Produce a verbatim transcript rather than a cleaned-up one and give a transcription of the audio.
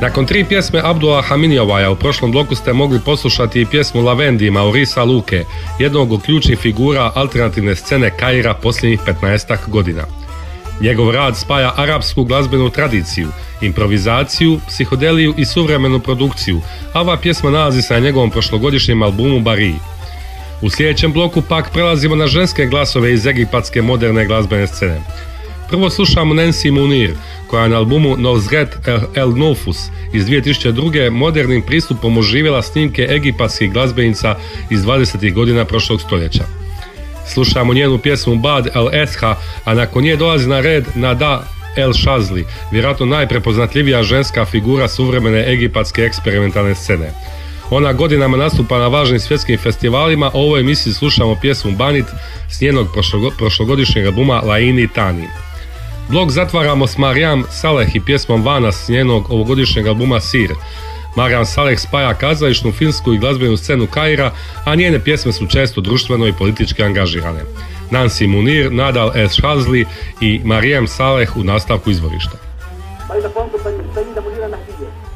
Nakon tri pjesme Abdula Hamidiovaja u prošlom bloku ste mogli poslušati i pjesmu Lavendi Maurisa Luke, jednog od ključnih figura alternativne scene Kaira posljednjih petnaestak godina. Njegov rad spaja arapsku glazbenu tradiciju, improvizaciju, psihodeliju i suvremenu produkciju, a ova pjesma nalazi se na njegovom prošlogodišnjem albumu Bari. U sljedećem bloku pak prelazimo na ženske glasove iz egipatske moderne glazbene scene. Prvo slušamo Nancy Munir, koja je na albumu Nozret El Nofus iz dvije tisuće druge. modernim pristupom oživjela snimke egipatskih glazbenica iz dvadesetih godina prošlog stoljeća. Slušamo njenu pjesmu Bad El Esha, a nakon nje dolazi na red Nada El Shazli, vjerojatno najprepoznatljivija ženska figura suvremene egipatske eksperimentalne scene. Ona godinama nastupa na važnim svjetskim festivalima, a u ovoj emisiji slušamo pjesmu Banit s njenog prošlogodišnjeg albuma Laini Tani. Blog zatvaramo s Marijam Saleh i pjesmom Vana s njenog ovogodišnjeg albuma Sir. Marijam Saleh spaja kazališnu, filmsku i glazbenu scenu Kaira, a njene pjesme su često društveno i politički angažirane. Nancy Munir, Nadal El Shazli i Marijam Saleh u nastavku izvorišta.